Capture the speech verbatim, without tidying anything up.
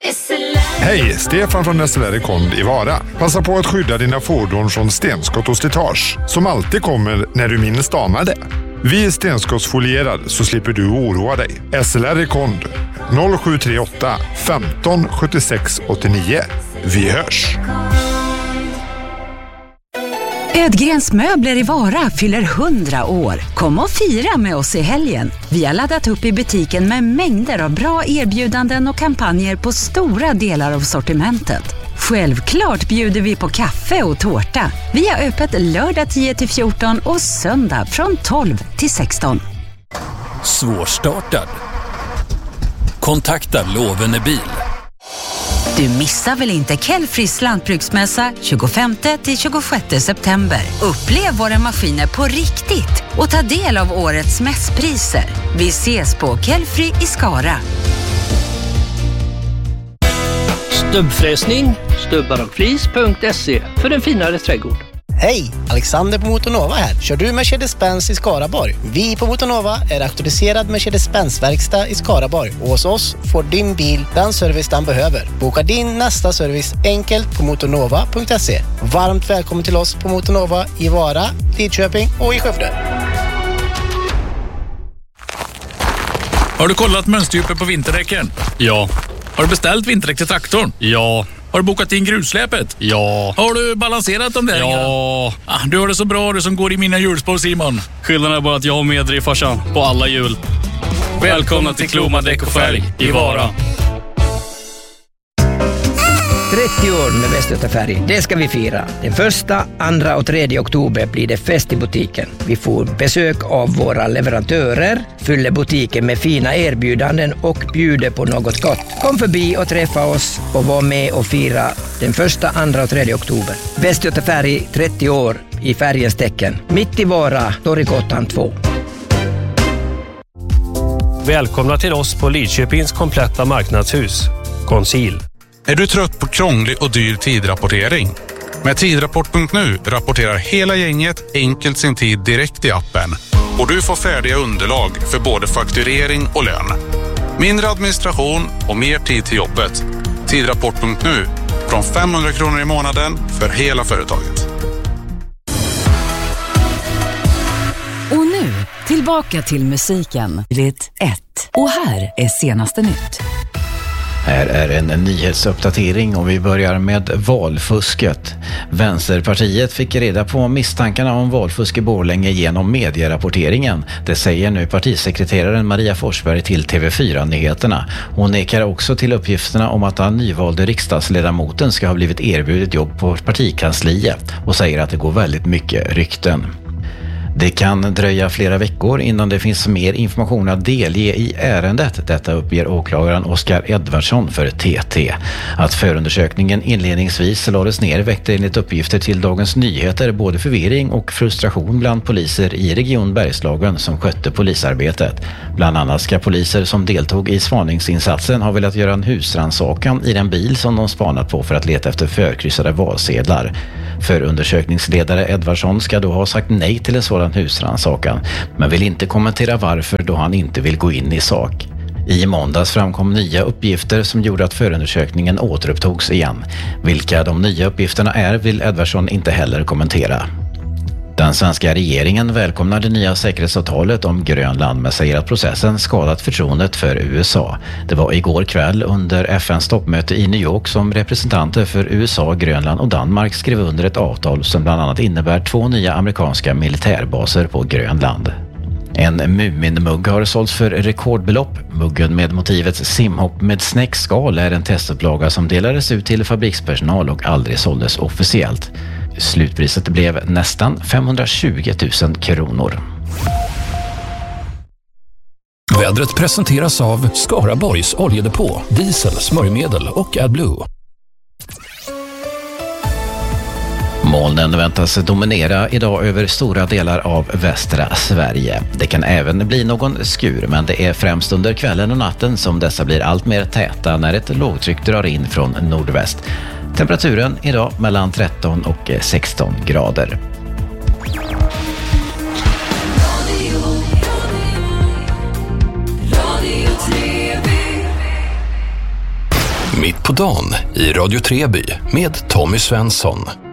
Hej, Stefan från S L R Rekond i Vara. Passa på att skydda dina fordon från stenskott och slitage som alltid kommer när du minst anar det. Vi är stenskottsfolierade så slipper du oroa dig. S L R Rekond noll sju tre åtta femton sjuttiosex åttionio. Vi hörs! Ödgrens möbler i Vara fyller hundra år. Kom och fira med oss i helgen. Vi har laddat upp i butiken med mängder av bra erbjudanden och kampanjer på stora delar av sortimentet. Självklart bjuder vi på kaffe och tårta. Vi har öppet lördag tio till fjorton och söndag från tolv till sexton. Svårstartad? Kontakta Lovende Bil. Du missar väl inte Kelfris lantbruksmässa tjugofemte till tjugosjätte september. Upplev våra maskiner på riktigt och ta del av årets mässpriser. Vi ses på Kelfri i Skara. Stubbfräsning, stubbar och flis punkt se för en finare trädgård. Hej, Alexander på Motonova här. Kör du Mercedes-Benz i Skaraborg? Vi på Motonova är auktoriserad Mercedes-Benz-verkstad i Skaraborg. Och hos oss får din bil den service den behöver. Boka din nästa service enkelt på motonova punkt se. Varmt välkommen till oss på Motonova i Vara, Lidköping och i Skövde. Har du kollat mönsterdjupet på vinterdäcken? Ja. Har du beställt vinterdäck till traktorn? Ja. Har du bokat in grusläpet? Ja. Har du balanserat dem där? Ja. Ah, du har det så bra, du som går i mina hjulspår, Simon. Skillnaden är bara att jag har medriv farsan på alla hjul. Välkomna till Kloma Däck och Färg i Vara. trettio år med Västgötafärg, det ska vi fira. Den första, andra och tredje oktober blir det fest i butiken. Vi får besök av våra leverantörer, fyller butiken med fina erbjudanden och bjuder på något gott. Kom förbi och träffa oss och var med och fira den första, andra och tredje oktober. Västgötafärg, trettio år i färgens tecken. Mitt i Vara, Torggatan två. Välkomna till oss på Lidköpings kompletta marknadshus, Conceal. Är du trött på krånglig och dyr tidrapportering? Med tidrapport punkt nu rapporterar hela gänget enkelt sin tid direkt i appen. Och du får färdiga underlag för både fakturering och lön. Mindre administration och mer tid till jobbet. tidrapport punkt nu från femhundra kronor i månaden för hela företaget. Och nu, tillbaka till musiken. Lit ett. Och här är senaste nytt. Här är en nyhetsuppdatering och vi börjar med valfusket. Vänsterpartiet fick reda på misstankarna om valfusk i Borlänge genom medierapporteringen. Det säger nu partisekreteraren Maria Forsberg till T V fyra-nyheterna. Hon nekar också till uppgifterna om att den nyvalde riksdagsledamoten ska ha blivit erbjudet jobb på partikansliet och säger att det går väldigt mycket rykten. Det kan dröja flera veckor innan det finns mer information att delge i ärendet. Detta uppger åklagaren Oskar Edvardsson för T T. Att förundersökningen inledningsvis lades ner väckte enligt uppgifter till Dagens Nyheter både förvirring och frustration bland poliser i Region Bergslagen som skötte polisarbetet. Bland annat ska poliser som deltog i spaningsinsatsen ha velat göra en husrannsakan i den bil som de spanat på för att leta efter förkryssade valsedlar. Förundersökningsledare Edvardsson ska då ha sagt nej till en sådan husrannsakan, men vill inte kommentera varför då han inte vill gå in i sak. I måndags framkom nya uppgifter som gjorde att förundersökningen återupptogs igen. Vilka de nya uppgifterna är vill Edvardsson inte heller kommentera. Den svenska regeringen välkomnar det nya säkerhetsavtalet om Grönland men säger att processen skadat förtroendet för U S A. Det var igår kväll under F N:s toppmöte i New York som representanter för U S A, Grönland och Danmark skrev under ett avtal som bland annat innebär två nya amerikanska militärbaser på Grönland. En Mumin-mugg har sålts för rekordbelopp. Muggen med motivet simhopp med snäckskal är en testupplaga som delades ut till fabrikspersonal och aldrig såldes officiellt. Slutpriset blev nästan femhundratjugo tusen kronor. Vädret presenteras av Skaraborgs oljedepå, diesel, smörjmedel och AdBlue. Molnen väntas dominera idag över stora delar av västra Sverige. Det kan även bli någon skur, men det är främst under kvällen och natten som dessa blir allt mer täta när ett lågtryck drar in från nordväst. Temperaturen idag mellan tretton och sexton grader. Mitt på dagen i Radio Treby med Tommy Svensson.